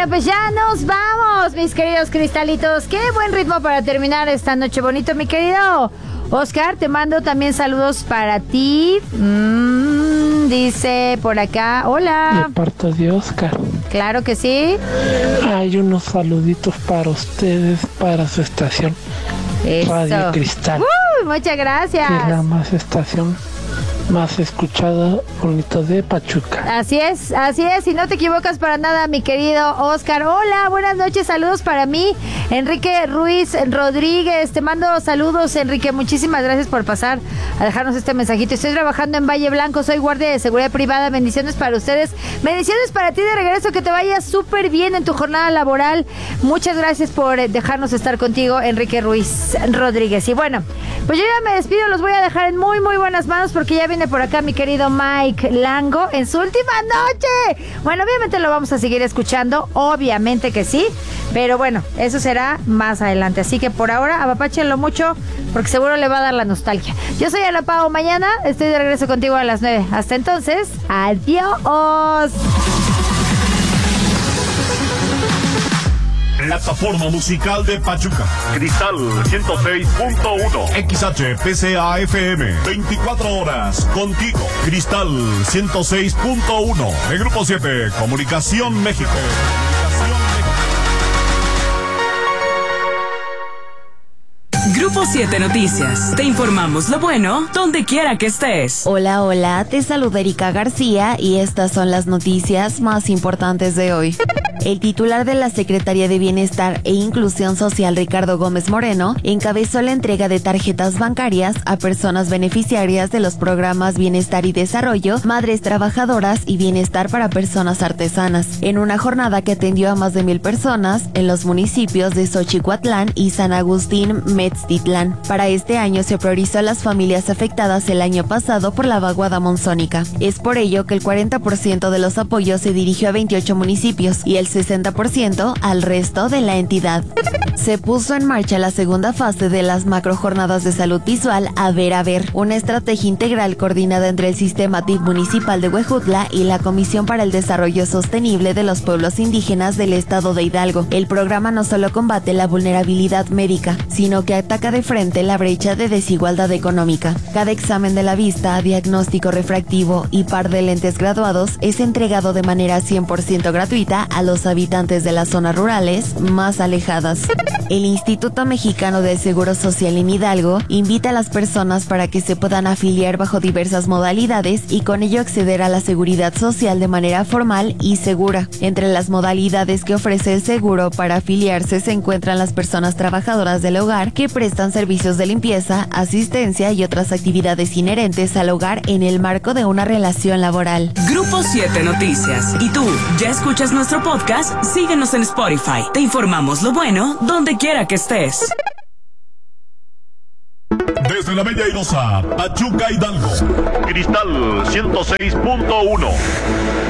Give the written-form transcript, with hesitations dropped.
Bueno, pues ya nos vamos, mis queridos cristalitos. Qué buen ritmo para terminar esta noche bonito, mi querido Oscar. Te mando también saludos para ti. Dice por acá, hola. De parte de Oscar. Claro que sí. Hay unos saluditos para ustedes, para su estación. Eso. Radio Cristal. Muchas gracias. Que es la más estación más escuchada, bonito de Pachuca. Así es, y no te equivocas para nada, mi querido Oscar. Hola, buenas noches, saludos para mí, Enrique Ruiz Rodríguez. Te mando saludos, Enrique, muchísimas gracias por pasar a dejarnos este mensajito. Estoy trabajando en Valle Blanco, soy guardia de seguridad privada. Bendiciones para ustedes, bendiciones para ti de regreso, que te vaya súper bien en tu jornada laboral. Muchas gracias por dejarnos estar contigo, Enrique Ruiz Rodríguez. Y bueno, pues yo ya me despido, los voy a dejar en muy muy buenas manos, porque ya viene por acá mi querido Mike Lango en su última noche. Bueno, obviamente lo vamos a seguir escuchando, obviamente que sí, pero bueno, eso será más adelante. Así que por ahora, apapáchenlo mucho, porque seguro le va a dar la nostalgia. Yo soy Ana Pao, mañana estoy de regreso contigo a las 9. Hasta entonces, adiós. Plataforma musical de Pachuca. Cristal 106.1. XHPCA FM. 24 horas contigo. Cristal 106.1. El Grupo 7. Comunicación México. Grupo 7 Noticias. Te informamos lo bueno donde quiera que estés. Hola, hola, te saluda Erika García y estas son las noticias más importantes de hoy. El titular de la Secretaría de Bienestar e Inclusión Social, Ricardo Gómez Moreno, encabezó la entrega de tarjetas bancarias a personas beneficiarias de los programas Bienestar y Desarrollo, Madres Trabajadoras y Bienestar para Personas Artesanas, en una jornada que atendió a más de 1,000 personas en los municipios de Xochicuatlán y San Agustín Metztitlán. Para este año se priorizó a las familias afectadas el año pasado por la vaguada monzónica. Es por ello que el 40% de los apoyos se dirigió a 28 municipios y el 60% al resto de la entidad. Se puso en marcha la segunda fase de las macrojornadas de salud visual A Ver, una estrategia integral coordinada entre el Sistema DIF Municipal de Huejutla y la Comisión para el Desarrollo Sostenible de los Pueblos Indígenas del Estado de Hidalgo. El programa no solo combate la vulnerabilidad médica, sino que ataca de frente la brecha de desigualdad económica. Cada examen de la vista, diagnóstico refractivo y par de lentes graduados es entregado de manera 100% gratuita a los habitantes de las zonas rurales más alejadas. El Instituto Mexicano del Seguro Social en Hidalgo invita a las personas para que se puedan afiliar bajo diversas modalidades y con ello acceder a la seguridad social de manera formal y segura. Entre las modalidades que ofrece el seguro para afiliarse se encuentran las personas trabajadoras del hogar que prestan servicios de limpieza, asistencia y otras actividades inherentes al hogar en el marco de una relación laboral. Grupo 7 Noticias. ¿Y tú, ya escuchas nuestro podcast? Síguenos en Spotify. Te informamos lo bueno donde quiera que estés. Desde la Bella Airosa, Pachuca, Hidalgo. Cristal 106.1.